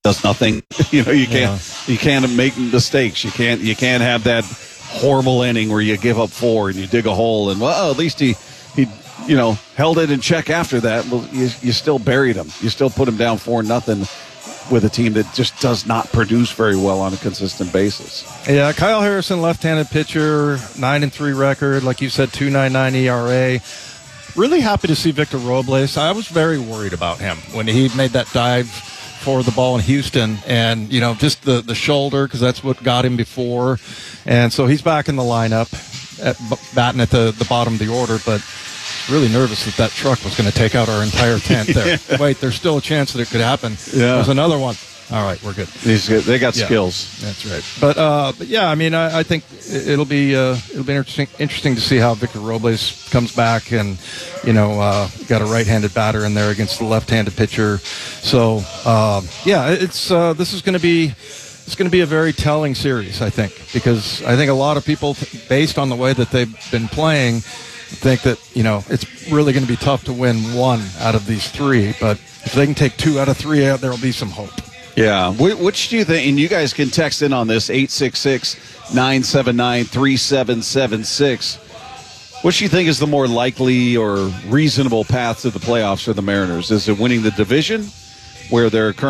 does nothing. You can't make mistakes. You can't have that horrible inning where you give up 4 and you dig a hole and at least he held it in check after that. Well, you still buried him. You still put him down 4-0 with a team that just does not produce very well on a consistent basis. Yeah, Kyle Harrison, left-handed pitcher, 9-3 record, like you said, 2.99 ERA. Really happy to see Victor Robles. I was very worried about him when he made that dive for the ball in Houston, and just the shoulder, because that's what got him before, and so he's back in the lineup, batting at the bottom of the order, but really nervous that truck was going to take out our entire tent there. Yeah. Wait, there's still a chance that it could happen. Yeah. There's another one. All right, we're good. They got skills. That's right. But yeah, I mean, I think it'll be interesting to see how Victor Robles comes back, and got a right-handed batter in there against the left-handed pitcher. So this is going to be. It's going to be a very telling series, I think, because I think a lot of people, based on the way that they've been playing, think that it's really going to be tough to win 1 out of these 3. But if they can take 2 out of 3 out, there will be some hope. Yeah. Which do you think? And you guys can text in on this, 866-979-3776. What do you think is the more likely or reasonable path to the playoffs for the Mariners? Is it winning the division, where they're currently